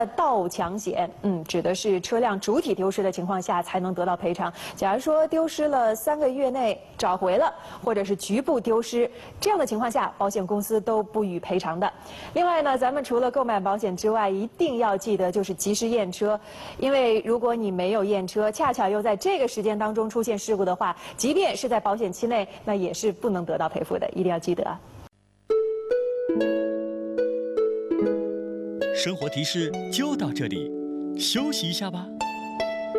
盗抢险，指的是车辆主体丢失的情况下才能得到赔偿。假如说丢失了3个月内找回了，或者是局部丢失，这样的情况下，保险公司都不予赔偿的。另外呢，咱们除了购买保险之外，一定要记得就是及时验车，因为如果你没有验车，恰巧又在这个时间当中出现事故的话，即便是在保险期内，那也是不能得到赔付的，一定要记得。 生活提示就到这里，休息一下吧。